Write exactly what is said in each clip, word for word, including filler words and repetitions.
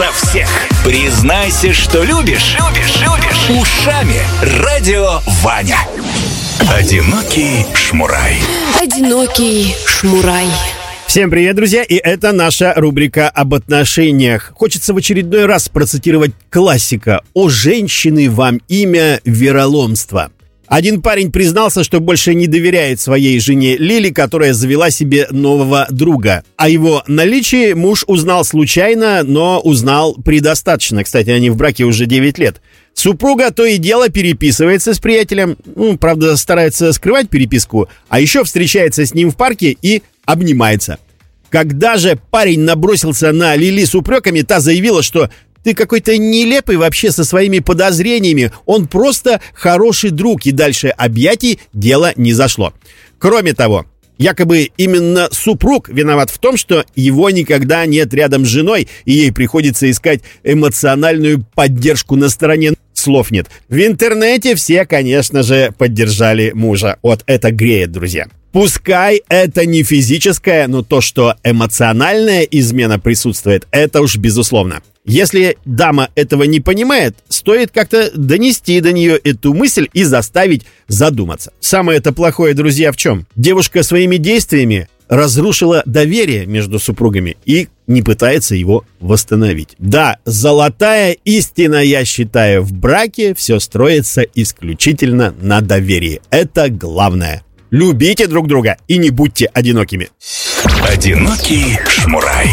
лучше всех. Признайся, что любишь, любишь, любишь. Ушами Радио Ваня. Одинокий шмурай. Одинокий шмурай. Всем привет, друзья, и это наша рубрика об отношениях. Хочется в очередной раз процитировать классика: «О, женщины, вам имя вероломство». Один парень признался, что больше не доверяет своей жене Лили, которая завела себе нового друга. О его наличии муж узнал случайно, но узнал предостаточно. Кстати, они в браке уже девять лет. Супруга то и дело переписывается с приятелем, ну, правда, старается скрывать переписку, а еще встречается с ним в парке и обнимается. Когда же парень набросился на Лили с упреками, та заявила, что «ты какой-то нелепый вообще со своими подозрениями, он просто хороший друг», и дальше объятий дело не зашло. Кроме того, якобы именно супруг виноват в том, что его никогда нет рядом с женой, и ей приходится искать эмоциональную поддержку на стороне. Слов нет. В интернете все, конечно же, поддержали мужа. Вот это греет, друзья. Пускай это не физическая, но то, что эмоциональная измена присутствует, это уж безусловно. Если дама этого не понимает, стоит как-то донести до нее эту мысль и заставить задуматься. Самое это плохое, друзья, в чем? Девушка своими действиями разрушила доверие между супругами и не пытается его восстановить. Да, золотая истина, я считаю, в браке все строится исключительно на доверии. Это главное. Любите друг друга и не будьте одинокими. Одинокий шмурай.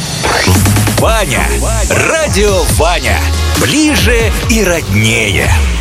Ваня. Радио Ваня. Ближе и роднее.